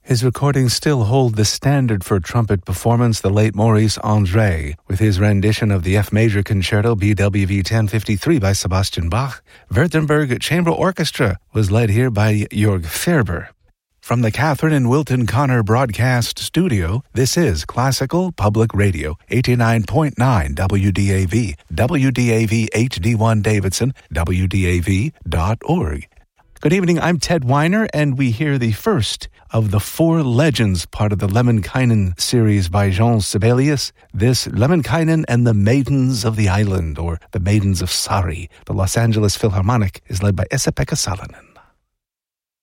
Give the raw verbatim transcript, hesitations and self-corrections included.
His recordings still hold the standard for trumpet performance, the late Maurice André, with his rendition of the F major concerto B W V ten fifty-three by Sebastian Bach. Württemberg Chamber Orchestra was led here by Jörg Ferber. From the Catherine and Wilton Connor Broadcast Studio, this is Classical Public Radio, eighty-nine point nine W D A V, W D A V H D one Davidson, W D A V dot org. Good evening, I'm Ted Weiner, and we hear the first of the Four Legends, part of the Lemminkainen series by Jean Sibelius. This, Lemminkainen and the Maidens of the Island, or the Maidens of Sari. The Los Angeles Philharmonic is led by Esa-Pekka Salonen.